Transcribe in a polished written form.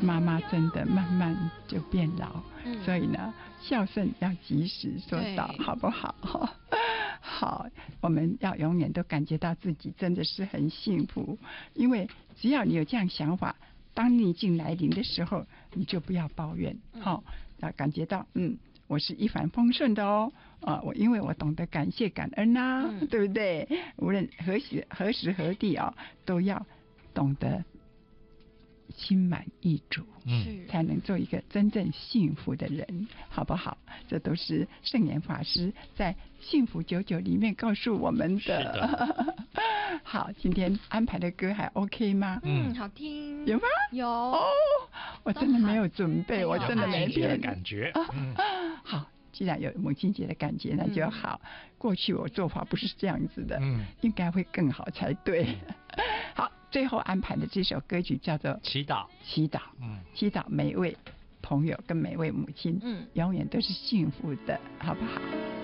妈妈真的慢慢就变老，所以呢，孝顺要及时说到，好不好？好，我们要永远都感觉到自己真的是很幸福，因为只要你有这样想法，当逆境来临的时候，你就不要抱怨，要感觉到我是一帆风顺的哦，因为我懂得感谢感恩啊，对不对？无论何时何地都要懂得心满意足，才能做一个真正幸福的人，好不好？这都是圣严法师在《幸福99》里面告诉我们的。好，今天安排的歌还 OK 吗？ 好听。 有吗？ 有我真的没有准备，我真的没骗的感觉。 好，既然有母亲节的感觉，那就好。过去我做法不是这样子的，应该会更好才对。好。最后安排的这首歌曲叫做《 祈祷》， 祈祷每位朋友跟每位母亲，永远都是幸福的，好不好？